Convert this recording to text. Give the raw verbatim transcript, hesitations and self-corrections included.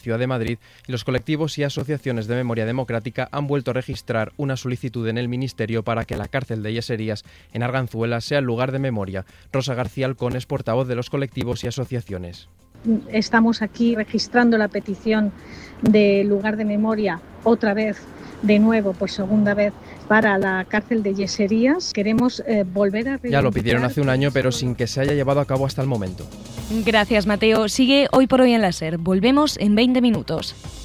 Ciudad de Madrid y los colectivos y asociaciones de memoria democrática han vuelto a registrar una solicitud en el Ministerio para que la cárcel de Yeserías en Arganzuela sea el lugar de memoria. Rosa García Alcón es portavoz de los colectivos y asociaciones. Estamos aquí registrando la petición de lugar de memoria otra vez, de nuevo, por segunda vez, para la cárcel de Yeserías. Queremos eh, volver a... Ya lo pidieron hace un año, pero sin que se haya llevado a cabo hasta el momento. Gracias, Mateo. Sigue Hoy por Hoy en la SER. Volvemos en veinte minutos.